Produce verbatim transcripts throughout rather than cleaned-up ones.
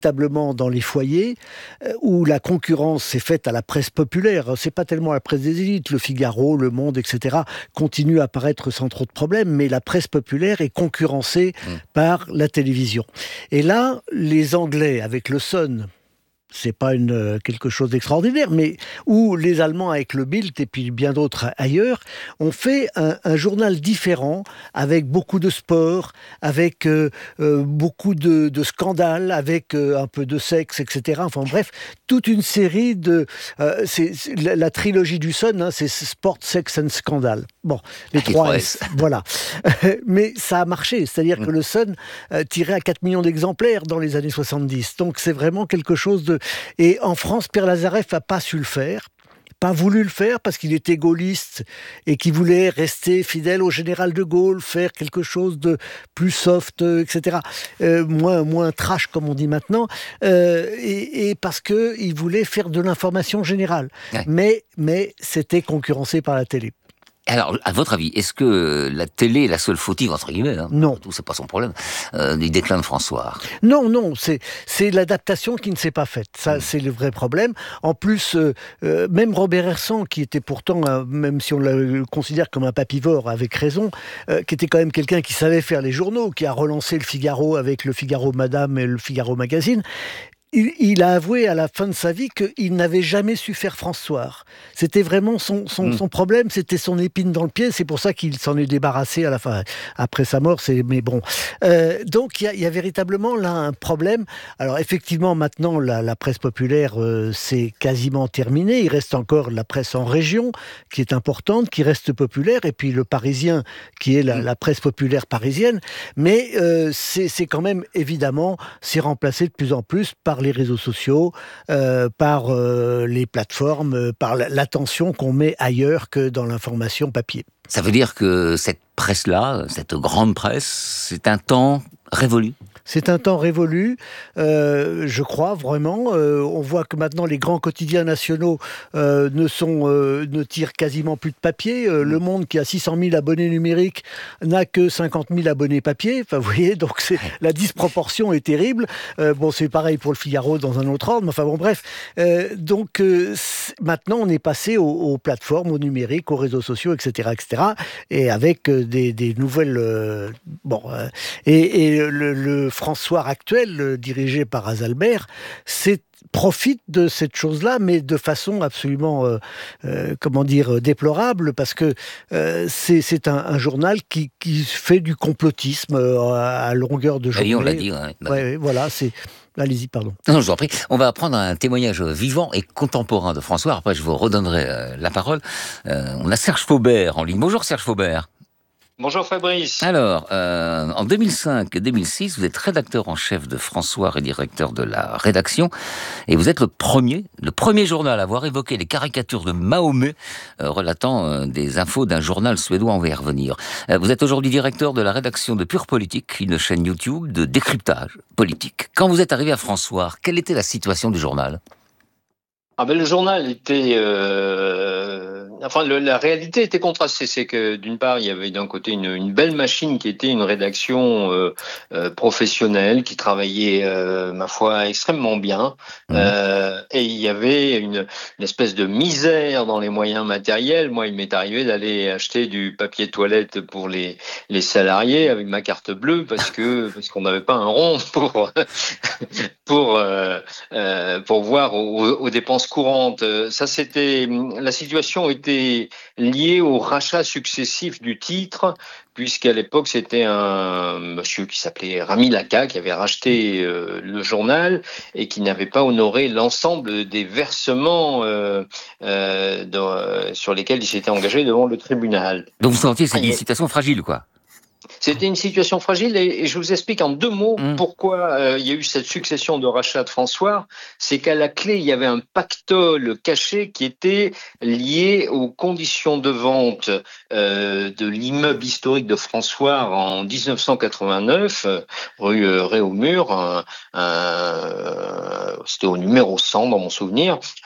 véritablement dans les foyers euh, où la concurrence est faite à la presse populaire. C'est pas tellement la presse des élites, Le Figaro, Le Monde, et cetera continuent à apparaître sans trop de problèmes, mais la presse populaire est concurrencée mmh. par la télévision. Et là, les Anglais avec le Sun, c'est pas une, quelque chose d'extraordinaire, mais où les Allemands avec le Bild et puis bien d'autres ailleurs ont fait un, un journal différent avec beaucoup de sport, avec euh, euh, beaucoup de, de scandales, avec euh, un peu de sexe, et cetera. Enfin bref, toute une série de... Euh, c'est, c'est la, la trilogie du Sun, hein, c'est Sport, Sex and Scandal. Bon, les trois S, voilà. Mais ça a marché, c'est-à-dire mmh. que le Sun euh, tirait à quatre millions d'exemplaires dans les années soixante-dix. Donc c'est vraiment quelque chose de... Et en France, Pierre Lazareff n'a pas su le faire, pas voulu le faire parce qu'il était gaulliste et qu'il voulait rester fidèle au général de Gaulle, faire quelque chose de plus soft, et cetera. Euh, moins, moins trash, comme on dit maintenant, euh, et, et parce qu'il voulait faire de l'information générale. Ouais. Mais, mais c'était concurrencé par la télé. Alors, à votre avis, est-ce que la télé est la seule fautive, entre guillemets, hein, non, tout, c'est pas son problème, euh, du déclin de François? Non, non, c'est, c'est l'adaptation qui ne s'est pas faite. Ça, mmh. c'est le vrai problème. En plus, euh, euh, même Robert Hersan, qui était pourtant, euh, même si on le considère comme un papivore, avec raison, euh, qui était quand même quelqu'un qui savait faire les journaux, qui a relancé le Figaro avec le Figaro Madame et le Figaro Magazine, Il, il a avoué à la fin de sa vie qu'il n'avait jamais su faire France Soir. C'était vraiment son, son, mmh. son problème, c'était son épine dans le pied. C'est pour ça qu'il s'en est débarrassé à la fin, après sa mort. C'est, mais bon, euh, donc il y, y a véritablement là un problème. Alors effectivement, maintenant la, la presse populaire euh, c'est quasiment terminé. Il reste encore la presse en région qui est importante, qui reste populaire, et puis le Parisien qui est la, mmh. la presse populaire parisienne. Mais euh, c'est, c'est quand même évidemment c'est remplacé de plus en plus par les réseaux sociaux, euh, par euh, les plateformes, euh, par l'attention qu'on met ailleurs que dans l'information papier. Ça veut dire que cette presse-là, cette grande presse, c'est un temps révolu ? C'est un temps révolu, euh, je crois vraiment. Euh, on voit que maintenant les grands quotidiens nationaux euh, ne sont, euh, ne tirent quasiment plus de papier. Euh, Le Monde, qui a six cent mille abonnés numériques, n'a que cinquante mille abonnés papier. Enfin, vous voyez, donc c'est, la disproportion est terrible. Euh, bon, c'est pareil pour le Figaro dans un autre ordre. Mais enfin bon, bref. Euh, donc euh, maintenant, on est passé aux, aux plateformes, au numérique, aux réseaux sociaux, et cetera, et cetera. Et avec euh, des, des nouvelles. Euh, bon, euh, et, et le, le François actuel, dirigé par Azalbert, c'est profite de cette chose-là, mais de façon absolument, euh, euh, comment dire, déplorable, parce que euh, c'est, c'est un, un journal qui, qui fait du complotisme euh, à longueur de journée. Oui, on l'a dit. Ouais, bah. ouais, voilà, c'est... Allez-y, pardon. Non, je vous en prie. On va prendre un témoignage vivant et contemporain de François. Après, je vous redonnerai euh, la parole. Euh, on a Serge Faubert en ligne. Bonjour Serge Faubert. Bonjour Fabrice. Alors, euh, en deux mille cinq deux mille six, vous êtes rédacteur en chef de François et directeur de la rédaction, et vous êtes le premier, le premier journal à avoir évoqué les caricatures de Mahomet, euh, relatant euh, des infos d'un journal suédois, on va y revenir. Euh, vous êtes aujourd'hui directeur de la rédaction de Pure Politique, une chaîne YouTube de décryptage politique. Quand vous êtes arrivé à François, quelle était la situation du journal ? Ah ben le journal était, euh, enfin le, la réalité était contrastée. C'est que d'une part il y avait d'un côté une, une belle machine qui était une rédaction euh, euh, professionnelle qui travaillait, euh, ma foi, extrêmement bien. Mmh. Euh, et il y avait une, une espèce de misère dans les moyens matériels. Moi, il m'est arrivé d'aller acheter du papier toilette pour les les salariés avec ma carte bleue parce que parce qu'on n'avait pas un rond pour pour euh, euh, pour voir aux, aux dépenses courantes. Ça, c'était, la situation était liée au rachat successif du titre, puisqu'à l'époque, c'était un monsieur qui s'appelait Rami Laka qui avait racheté euh, le journal et qui n'avait pas honoré l'ensemble des versements euh, euh, dans, sur lesquels il s'était engagé devant le tribunal. Donc vous sentiez que c'est une situation fragile, quoi. C'était une situation fragile et, et je vous explique en deux mots mmh. pourquoi euh, il y a eu cette succession de rachats de François. C'est qu'à la clé, il y avait un pactole caché qui était lié aux conditions de vente euh, de l'immeuble historique de François en dix-neuf cent quatre-vingt-neuf, rue euh, Réaumur. Un, un, c'était au numéro cent dans mon souvenir.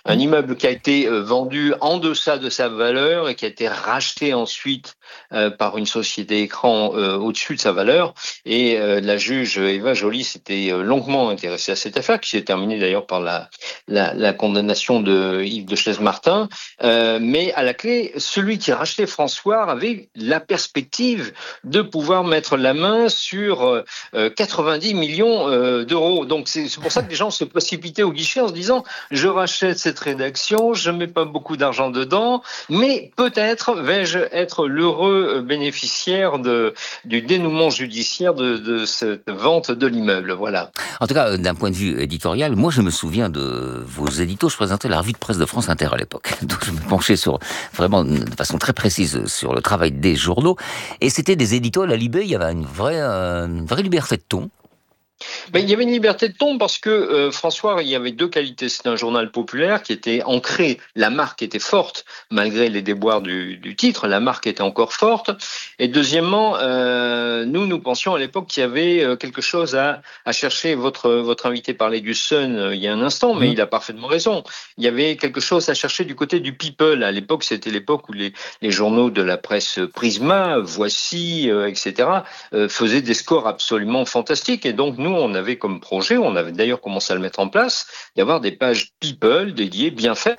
Un immeuble qui a été euh, vendu en deçà de sa valeur et qui a été racheté ensuite euh, par une société écran euh, au-dessus de sa valeur. Et euh, la juge Eva Joly s'était euh, longuement intéressée à cette affaire, qui s'est terminée d'ailleurs par la, la, la condamnation de Yves de Chaise-Martin. Euh, mais à la clé, celui qui rachetait François avait la perspective de pouvoir mettre la main sur euh, quatre-vingt-dix millions euh, d'euros. Donc c'est, c'est pour ça que les gens se précipitaient au guichet en se disant « je rachète cette rédaction, je ne mets pas beaucoup d'argent dedans, mais peut-être vais-je être l'heureux bénéficiaire de, du dénouement judiciaire de, de cette vente de l'immeuble ». Voilà. En tout cas, d'un point de vue éditorial, moi je me souviens de vos éditos. Je présentais la revue de presse de France Inter à l'époque. Donc je me penchais sur, vraiment de façon très précise sur le travail des journaux. Et c'était des éditos à la Libé, il y avait une vraie, euh, une vraie liberté de ton. Ben, il y avait une liberté de ton parce que euh, François, il y avait deux qualités. C'était un journal populaire qui était ancré. La marque était forte, malgré les déboires du, du titre. La marque était encore forte. Et deuxièmement, euh, nous, nous pensions à l'époque qu'il y avait quelque chose à, à chercher. Votre, votre invité parlait du Sun euh, il y a un instant, mais mmh. il a parfaitement raison. Il y avait quelque chose à chercher du côté du people. À l'époque, c'était l'époque où les, les journaux de la presse Prisma, Voici, euh, et cetera, euh, faisaient des scores absolument fantastiques. Et donc, nous, on avait comme projet, on avait d'ailleurs commencé à le mettre en place, d'avoir des pages people dédiées, bien faites.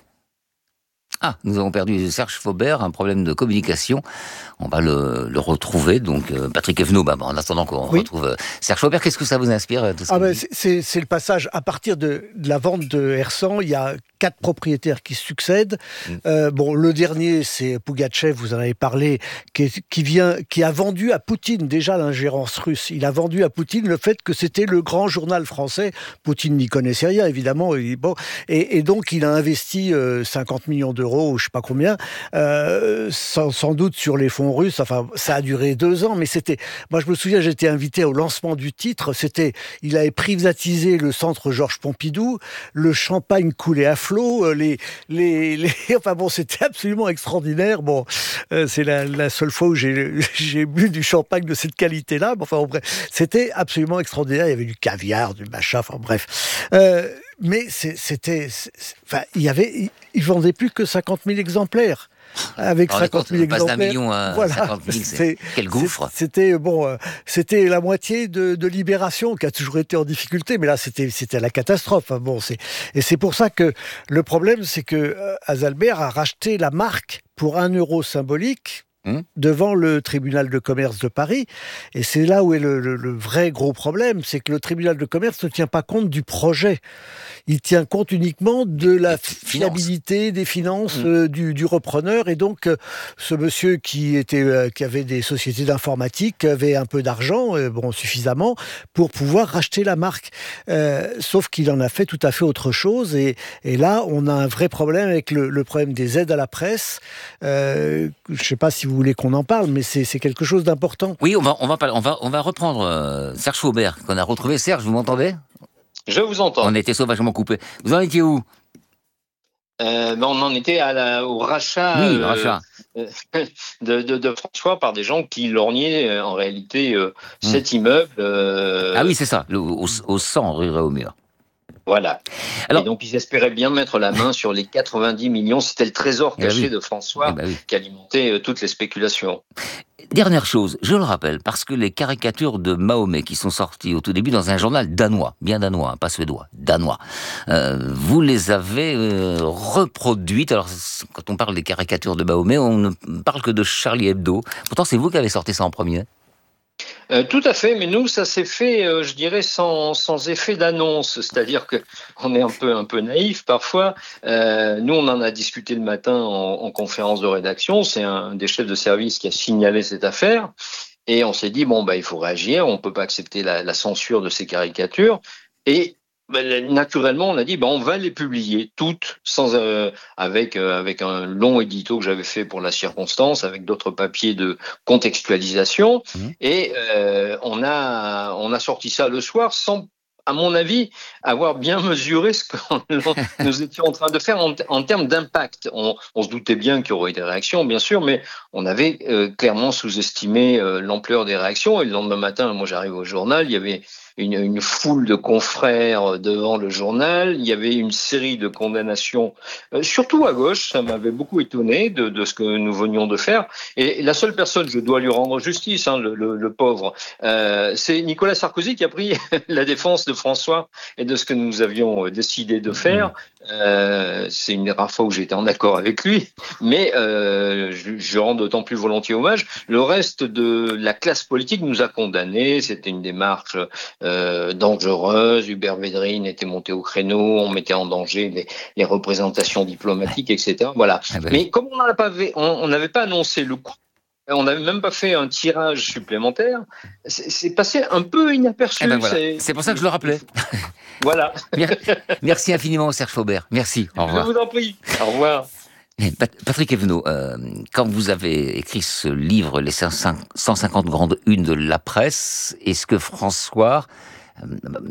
Ah, nous avons perdu Serge Faubert, un problème de communication. On va le, le retrouver. Donc, euh, Patrick Evenot, bah, en attendant qu'on oui. retrouve euh, Serge Faubert, qu'est-ce que ça vous inspire de ce ah ben, c'est, c'est le passage, à partir de, de la vente de Hersant, il y a quatre propriétaires qui succèdent. Mmh. Euh, bon, le dernier, c'est Pougatchev, vous en avez parlé, qui, qui, vient, qui a vendu à Poutine déjà l'ingérence russe. Il a vendu à Poutine le fait que c'était le grand journal français. Poutine n'y connaissait rien, évidemment. Et, bon, et, et donc, il a investi euh, cinquante millions d'euros, ou je ne sais pas combien, euh, sans, sans doute sur les fonds russes. Enfin, ça a duré deux ans, mais c'était... Moi, je me souviens, j'étais invité au lancement du titre. C'était... Il avait privatisé le centre Georges Pompidou. Le champagne coulait à flot. Les, les, les... Enfin bon, c'était absolument extraordinaire. Bon, euh, c'est la, la seule fois où j'ai, j'ai bu du champagne de cette qualité-là. Enfin, bref, c'était absolument extraordinaire. Il y avait du caviar, du machin, enfin bref. Euh, mais c'est, c'était... C'est, enfin, il y avait... Il vendait plus que cinquante mille exemplaires. Avec alors, cinquante mille exemplaires. Passe d'un million à voilà, cinquante mille, c'est, c'est, quel gouffre. C'était, bon, euh, c'était la moitié de, de Libération qui a toujours été en difficulté, mais là, c'était, c'était la catastrophe. Hein, bon, c'est, et c'est pour ça que le problème, c'est que euh, Azalbert a racheté la marque pour un euro symbolique devant le tribunal de commerce de Paris. Et c'est là où est le, le, le vrai gros problème, c'est que le tribunal de commerce ne tient pas compte du projet. Il tient compte uniquement de la fiabilité des finances mmh. euh, du, du repreneur. Et donc, euh, ce monsieur qui, était, euh, qui avait des sociétés d'informatique avait un peu d'argent, euh, bon, suffisamment, pour pouvoir racheter la marque. Euh, sauf qu'il en a fait tout à fait autre chose. Et, et là, on a un vrai problème avec le, le problème des aides à la presse. Euh, je ne sais pas si vous voulez qu'on en parle, mais c'est, c'est quelque chose d'important. Oui, on va, on va, on va, on va reprendre euh, Serge Faubert, qu'on a retrouvé. Serge, vous m'entendez ? Je vous entends. On était sauvagement coupés. Vous en étiez où ? Euh, ben on en était à la, au rachat, oui, euh, rachat. Euh, de, de, de François par des gens qui lorgnaient euh, en réalité euh, mmh. cet immeuble. Euh... Ah oui, c'est ça, le, au, au cent rue Réaumur. Voilà. Alors, et donc, ils espéraient bien mettre la main sur les quatre-vingt-dix millions. C'était le trésor caché oui. de François eh ben oui. qui alimentait euh, toutes les spéculations. Dernière chose, je le rappelle, parce que les caricatures de Mahomet qui sont sorties au tout début dans un journal danois, bien danois, hein, pas suédois, danois, euh, vous les avez euh, reproduites. Alors, quand on parle des caricatures de Mahomet, on ne parle que de Charlie Hebdo. Pourtant, c'est vous qui avez sorti ça en premier. Euh, tout à fait, mais nous, ça s'est fait, euh, je dirais, sans, sans effet d'annonce. C'est-à-dire que on est un peu, un peu naïf parfois. Euh, nous, on en a discuté le matin en, en conférence de rédaction. C'est un des chefs de service qui a signalé cette affaire. Et on s'est dit, bon, bah, il faut réagir. On peut pas accepter la, la censure de ces caricatures. Et ben, naturellement, on a dit, ben, on va les publier toutes, sans euh, avec euh, avec un long édito que j'avais fait pour la circonstance, avec d'autres papiers de contextualisation, mmh. et euh, on a on a sorti ça le soir sans, à mon avis, avoir bien mesuré ce que nous étions en train de faire en, en termes d'impact. On, on se doutait bien qu'il y aurait des réactions, bien sûr, mais on avait euh, clairement sous-estimé euh, l'ampleur des réactions. Et le lendemain matin, moi j'arrive au journal, il y avait une, une foule de confrères devant le journal. Il y avait une série de condamnations, euh, surtout à gauche. Ça m'avait beaucoup étonné de, de ce que nous venions de faire. Et la seule personne, je dois lui rendre justice, hein, le, le, le pauvre, euh, c'est Nicolas Sarkozy qui a pris la défense de François et de ce que nous avions décidé de faire. Euh, c'est une des rares fois où j'étais en accord avec lui, mais euh, je, je rends d'autant plus volontiers hommage. Le reste de la classe politique nous a condamnés. C'était une démarche euh, dangereuse. Hubert Védrine était monté au créneau. On mettait en danger les, les représentations diplomatiques, et cetera. Voilà. Ah ben. Mais comme on n'avait pas, on n'avait pas annoncé le coup, on n'avait même pas fait un tirage supplémentaire, c'est, c'est passé un peu inaperçu. Eh ben voilà. c'est... c'est pour ça que je le rappelais. Voilà. Merci infiniment, Serge Faubert. Merci. Au revoir. Je vous en prie. Au revoir. Patrick Evenot, euh, quand vous avez écrit ce livre, les cent cinquante grandes unes de la presse, est-ce que François euh,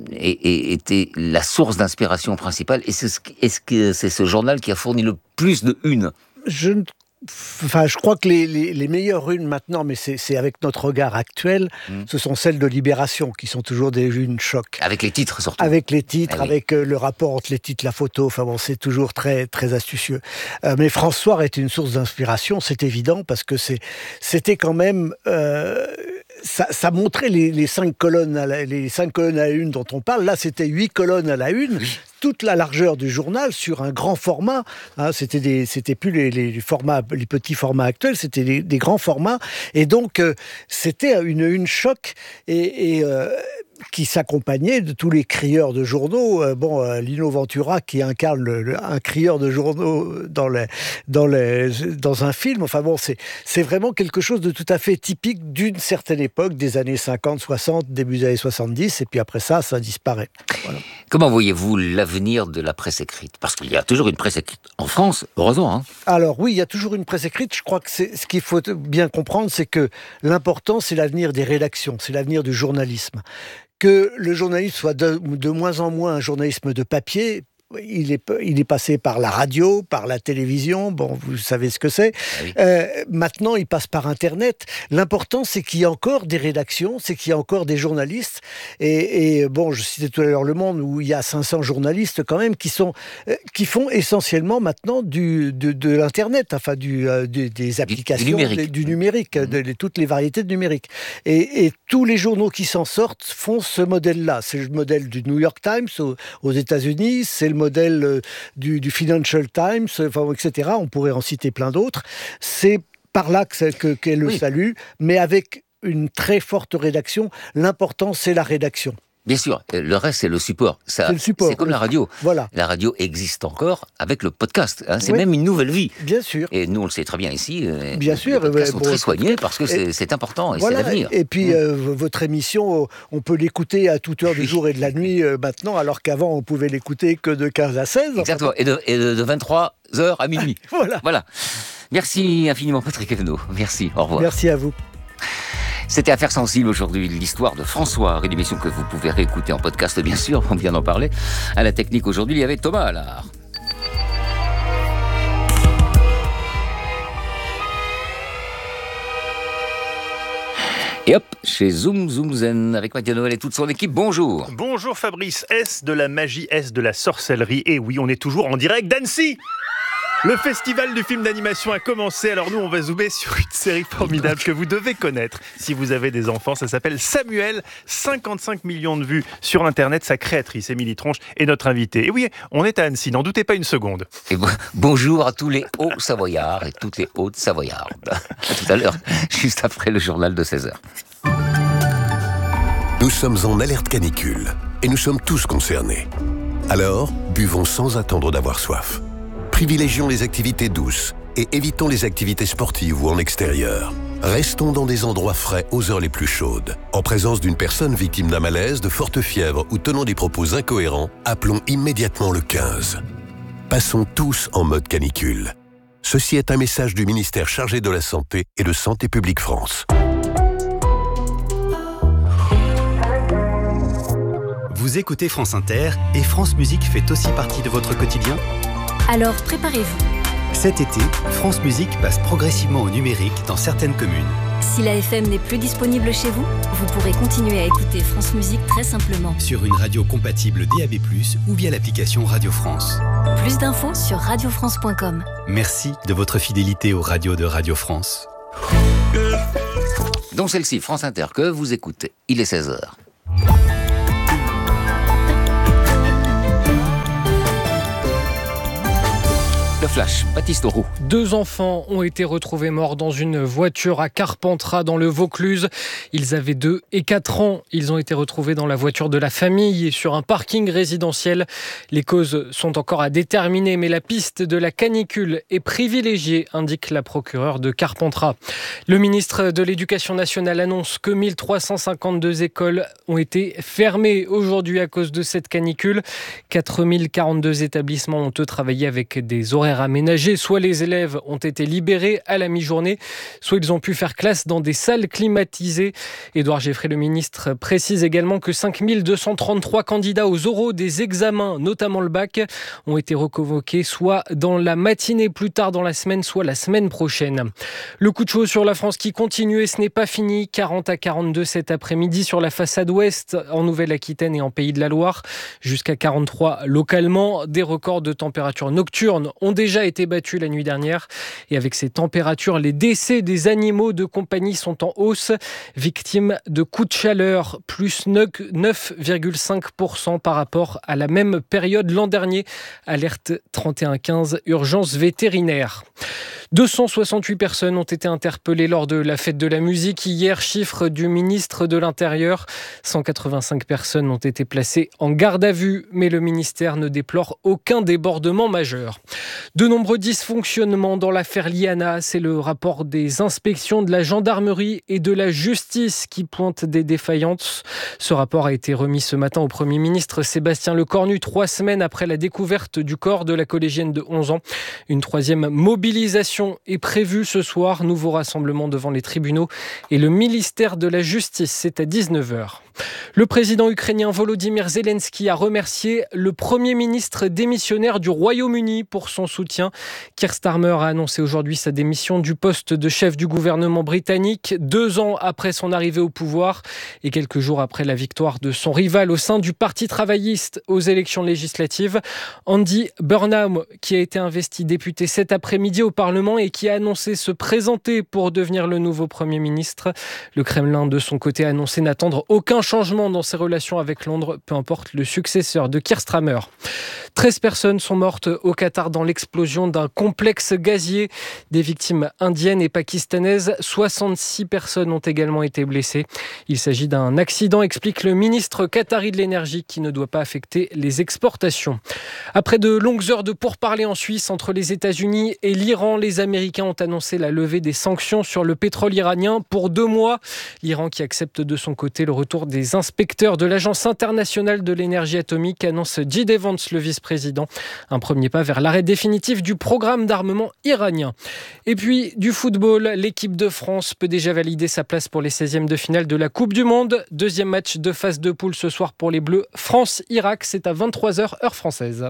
était la source d'inspiration principale? Est-ce, est-ce que c'est ce journal qui a fourni le plus de unes? Je ne Enfin, je crois que les, les, les meilleures unes maintenant, mais c'est, c'est avec notre regard actuel, mmh. ce sont celles de Libération, qui sont toujours des unes choc. Avec les titres surtout. Avec les titres, ah, oui. avec euh, le rapport entre les titres, la photo, enfin bon, c'est toujours très, très astucieux. Euh, mais François est une source d'inspiration, c'est évident, parce que c'est, c'était quand même... Euh, Ça, ça montrait les, les, cinq colonnes à la, les cinq colonnes à la une dont on parle. Là, c'était huit colonnes à la une, oui. toute la largeur du journal sur un grand format. Hein, c'était, des, c'était plus les, les, formats, les petits formats actuels, c'était des, des grands formats. Et donc, euh, c'était une une choc et, et euh, qui s'accompagnait de tous les crieurs de journaux. Euh, bon, euh, Lino Ventura qui incarne le, le, un crieur de journaux dans, les, dans, les, dans un film. Enfin bon, c'est, c'est vraiment quelque chose de tout à fait typique d'une certaine époque, des années cinquante, soixante, début des années soixante-dix, et puis après ça, ça disparaît. Voilà. Comment voyez-vous l'avenir de la presse écrite? Parce qu'il y a toujours une presse écrite en France, heureusement. Hein. Alors oui, il y a toujours une presse écrite. Je crois que c'est, ce qu'il faut bien comprendre, c'est que l'important, c'est l'avenir des rédactions, c'est l'avenir du journalisme. Que le journalisme soit de, de moins en moins un journalisme de papier, il est, il est passé par la radio, par la télévision, bon, vous savez ce que c'est. Ah oui. Euh, maintenant, il passe par Internet. L'important, c'est qu'il y ait encore des rédactions, c'est qu'il y ait encore des journalistes. Et, et bon, je citais tout à l'heure Le Monde, où il y a cinq cents journalistes quand même, qui, sont, euh, qui font essentiellement maintenant du, de, de l'Internet, enfin du, euh, du, des applications, du, du numérique, des, du numérique mmh. de, de, toutes les variétés de numérique. Et, et tous les journaux qui s'en sortent font ce modèle-là. C'est le modèle du New York Times aux, aux États-Unis, c'est le modèle euh, du, du Financial Times, enfin, et cetera. On pourrait en citer plein d'autres. C'est par là que, que, qu'est le oui. salut, mais avec une très forte rédaction. L'important, c'est la rédaction. Bien sûr, le reste, c'est le support. Ça, c'est le support. C'est comme la radio. Voilà. La radio existe encore avec le podcast. Hein. C'est oui. même une nouvelle vie. Bien sûr. Et nous, on le sait très bien ici. Bien sûr. Les podcasts sont bon, très soignés parce que et, c'est, c'est important et voilà. c'est l'avenir. Et puis, mmh. euh, votre émission, on peut l'écouter à toute heure du jour et de la nuit euh, maintenant, alors qu'avant, on pouvait l'écouter que de quinze à seize. Exactement. Et de, et de, de vingt-trois heures à minuit. voilà. Voilà. Merci infiniment, Patrick Evenot. Merci. Au revoir. Merci à vous. C'était Affaires sensibles aujourd'hui, l'histoire de François, une émission que vous pouvez réécouter en podcast, bien sûr, on vient d'en parler. À la technique aujourd'hui, il y avait Thomas Allard. Et hop, chez Zoom Zoom Zen, avec Mathieu Noël et toute son équipe, bonjour. Bonjour Fabrice, est-ce de la magie, est-ce de la sorcellerie? Et oui, on est toujours en direct d'Annecy. Le festival du film d'animation a commencé, alors nous on va zoomer sur une série formidable que vous devez connaître si vous avez des enfants, ça s'appelle Samuel, cinquante-cinq millions de vues sur internet, sa créatrice Émilie Tronche est notre invitée. Et oui, on est à Annecy, n'en doutez pas une seconde. Et bon, bonjour à tous les Hauts-Savoyards et toutes les Hautes-Savoyardes. À tout à l'heure, juste après le journal de seize heures. Nous sommes en alerte canicule et nous sommes tous concernés. Alors, buvons sans attendre d'avoir soif. Privilégions les activités douces et évitons les activités sportives ou en extérieur. Restons dans des endroits frais aux heures les plus chaudes. En présence d'une personne victime d'un malaise, de forte fièvre ou tenant des propos incohérents, appelons immédiatement le quinze. Passons tous en mode canicule. Ceci est un message du ministère chargé de la Santé et de Santé publique France. Vous écoutez France Inter et France Musique fait aussi partie de votre quotidien ? Alors préparez-vous. Cet été, France Musique passe progressivement au numérique dans certaines communes. Si la F M n'est plus disponible chez vous, vous pourrez continuer à écouter France Musique très simplement. Sur une radio compatible D A B plus, ou via l'application Radio France. Plus d'infos sur radio france point com. Merci de votre fidélité aux radios de Radio France. Donc celle-ci, France Inter, que vous écoutez. Il est seize heures. Le flash, Baptiste Roux. Deux enfants ont été retrouvés morts dans une voiture à Carpentras, dans le Vaucluse. Ils avaient deux et quatre ans. Ils ont été retrouvés dans la voiture de la famille et sur un parking résidentiel. Les causes sont encore à déterminer, mais la piste de la canicule est privilégiée, indique la procureure de Carpentras. Le ministre de l'Éducation nationale annonce que mille trois cent cinquante-deux écoles ont été fermées aujourd'hui à cause de cette canicule. quatre mille quarante-deux établissements ont eux travaillé avec des horaires aménagés. Soit les élèves ont été libérés à la mi-journée, soit ils ont pu faire classe dans des salles climatisées. Édouard Geffray, le ministre, précise également que cinq mille deux cent trente-trois candidats aux oraux des examens, notamment le bac, ont été reconvoqués soit dans la matinée plus tard dans la semaine, soit la semaine prochaine. Le coup de chaud sur la France qui continue et ce n'est pas fini. quarante à quarante-deux cet après-midi sur la façade ouest en Nouvelle-Aquitaine et en Pays de la Loire. Jusqu'à quarante-trois localement. Des records de température nocturne ont déjà été battus la nuit dernière. Et avec ces températures, les décès des animaux de compagnie sont en hausse. Victimes de coups de chaleur, plus neuf virgule cinq pour cent par rapport à la même période l'an dernier. Alerte trente et un quinze, urgence vétérinaire. deux cent soixante-huit personnes ont été interpellées lors de la fête de la musique. Hier, chiffre du ministre de l'Intérieur. cent quatre-vingt-cinq personnes ont été placées en garde à vue, mais le ministère ne déplore aucun débordement majeur. De nombreux dysfonctionnements dans l'affaire Liana. C'est le rapport des inspections de la gendarmerie et de la justice qui pointe des défaillances. Ce rapport a été remis ce matin au Premier ministre Sébastien Lecornu, trois semaines après la découverte du corps de la collégienne de onze ans. Une troisième mobilisation est prévue ce soir. Nouveau rassemblement devant les tribunaux et le ministère de la Justice. C'est à dix-neuf heures. Le président ukrainien Volodymyr Zelensky a remercié le Premier ministre démissionnaire du Royaume-Uni pour son soutien. Keir Starmer a annoncé aujourd'hui sa démission du poste de chef du gouvernement britannique, deux ans après son arrivée au pouvoir et quelques jours après la victoire de son rival au sein du Parti travailliste aux élections législatives. Andy Burnham, qui a été investi député cet après-midi au Parlement et qui a annoncé se présenter pour devenir le nouveau Premier ministre. Le Kremlin, de son côté, a annoncé n'attendre aucun changement dans ses relations avec Londres, peu importe le successeur de Keir Starmer. treize personnes sont mortes au Qatar dans l'explosion d'un complexe gazier. Des victimes indiennes et pakistanaises. soixante-six personnes ont également été blessées. Il s'agit d'un accident, explique le ministre qatari de l'énergie, qui ne doit pas affecter les exportations. Après de longues heures de pourparlers en Suisse entre les États-Unis et l'Iran, les Américains ont annoncé la levée des sanctions sur le pétrole iranien pour deux mois. L'Iran, qui accepte de son côté le retour des inspecteurs de l'Agence internationale de l'énergie atomique, annonce J D Vance, le vice-président. Un premier pas vers l'arrêt définitif du programme d'armement iranien. Et puis, du football, l'équipe de France peut déjà valider sa place pour les seizièmes de finale de la Coupe du Monde. Deuxième match de phase de poule ce soir pour les Bleus. France-Irak, c'est à vingt-trois heures, heure française.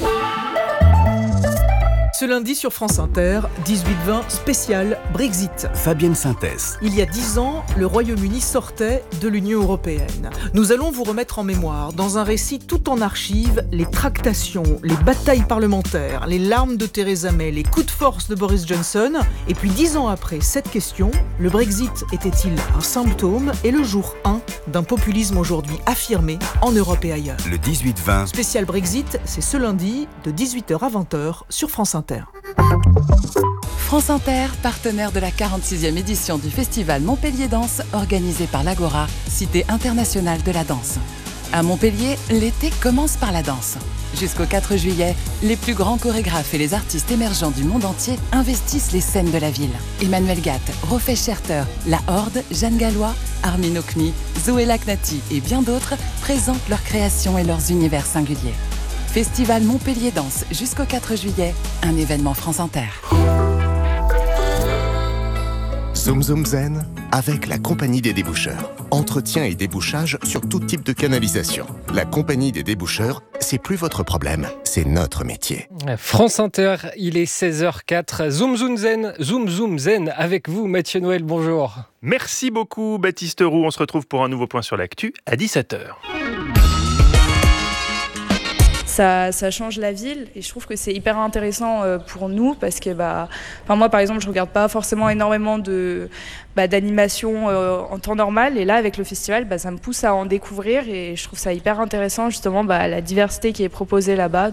Ce lundi sur France Inter, dix-huit vingt spécial Brexit. Fabienne Synthèse. Il y a dix ans, le Royaume-Uni sortait de l'Union européenne. Nous allons vous remettre en mémoire, dans un récit tout en archives, les tractations, les batailles parlementaires, les larmes de Theresa May, les coups de force de Boris Johnson. Et puis dix ans après cette question, le Brexit était-il un symptôme et le jour un d'un populisme aujourd'hui affirmé en Europe et ailleurs? Le dix-huit vingt. Spécial Brexit, c'est ce lundi de dix-huit heures à vingt heures sur France Inter. France Inter, partenaire de la quarante-sixième édition du festival Montpellier Danse, organisé par l'Agora, cité internationale de la danse. À Montpellier, l'été commence par la danse. Jusqu'au quatre juillet, les plus grands chorégraphes et les artistes émergents du monde entier investissent les scènes de la ville. Emmanuel Gatt, Rofé Scherter, La Horde, Jeanne Gallois, Armin Okmi, Zoé Laknati et bien d'autres présentent leurs créations et leurs univers singuliers. Festival Montpellier Danse jusqu'au quatre juillet, un événement France Inter. Zoom Zoom Zen avec la Compagnie des Déboucheurs. entretien et débouchage sur tout type de canalisation. La compagnie des déboucheurs, c'est plus votre problème, c'est notre métier. France Inter, il est seize heures zéro quatre. Zoom Zoom Zen, Zoom Zoom Zen avec vous, Mathieu Noël, bonjour. Merci beaucoup Baptiste Roux, on se retrouve pour un nouveau point sur l'actu à dix-sept heures. Ça, ça change la ville et je trouve que c'est hyper intéressant pour nous parce que bah, enfin moi par exemple je regarde pas forcément énormément de, bah, d'animation euh, en temps normal et là avec le festival bah, ça me pousse à en découvrir et je trouve ça hyper intéressant justement bah, la diversité qui est proposée là-bas.